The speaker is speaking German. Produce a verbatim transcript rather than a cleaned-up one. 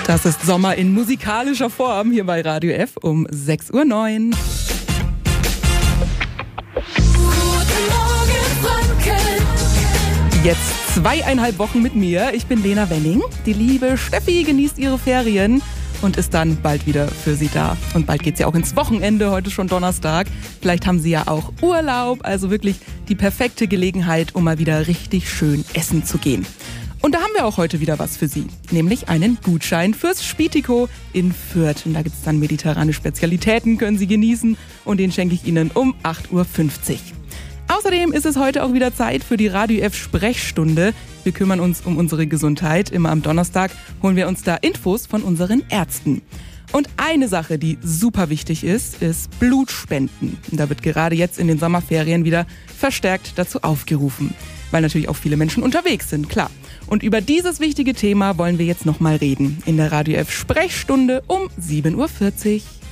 Das ist Sommer in musikalischer Form hier bei Radio F um sechs Uhr neun. Jetzt zweieinhalb Wochen mit mir. Ich bin Lena Wenning. Die liebe Steffi genießt ihre Ferien und ist dann bald wieder für Sie da. Und bald geht's ja auch ins Wochenende, heute schon Donnerstag. Vielleicht haben Sie ja auch Urlaub, also wirklich die perfekte Gelegenheit, um mal wieder richtig schön essen zu gehen. Und da haben wir auch heute wieder was für Sie, nämlich einen Gutschein fürs Spitiko in Fürth. Und da gibt's dann mediterrane Spezialitäten, können Sie genießen und den schenke ich Ihnen um acht Uhr fünfzig. Außerdem ist es heute auch wieder Zeit für die Radio F Sprechstunde. Wir kümmern uns um unsere Gesundheit. Immer am Donnerstag holen wir uns da Infos von unseren Ärzten. Und eine Sache, die super wichtig ist, ist Blutspenden. Und da wird gerade jetzt in den Sommerferien wieder verstärkt dazu aufgerufen, weil natürlich auch viele Menschen unterwegs sind, klar. Und über dieses wichtige Thema wollen wir jetzt nochmal reden in der Radio F Sprechstunde um sieben Uhr vierzig.